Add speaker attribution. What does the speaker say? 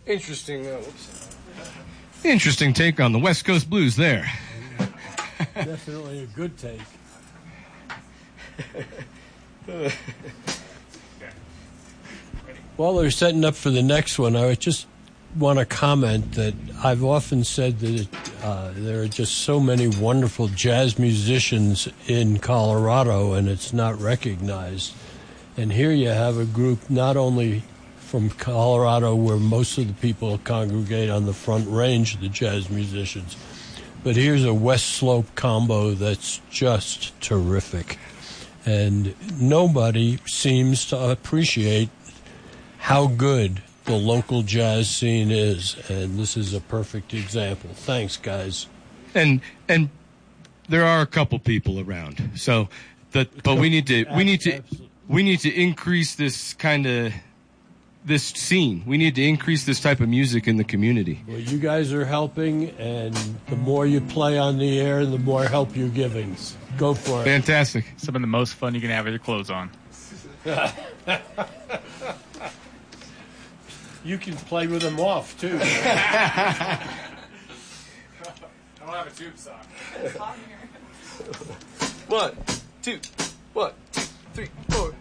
Speaker 1: Interesting.
Speaker 2: Interesting take on the West Coast blues there.
Speaker 3: Definitely a good take. While they're setting up for the next one, I would just want to comment that I've often said that there are just so many wonderful jazz musicians in Colorado, and it's not recognized. And here you have a group not only from Colorado, where most of the people congregate on the Front Range, the jazz musicians, but here's a West Slope combo that's just terrific. And nobody seems to appreciate how good the local jazz scene is, and this is a perfect example. Thanks, guys.
Speaker 2: And there are a couple people around, so but we need to increase this this scene. We need to increase this type of music in the community.
Speaker 3: Well, you guys are helping, and the more you play on the air, the more help you're giving. Go for it.
Speaker 2: Fantastic.
Speaker 4: Some of the most fun you can have with your clothes on.
Speaker 3: You can play with them off, too.
Speaker 5: I don't have a tube sock.
Speaker 1: 1, 2, 1, 2, 3, 4.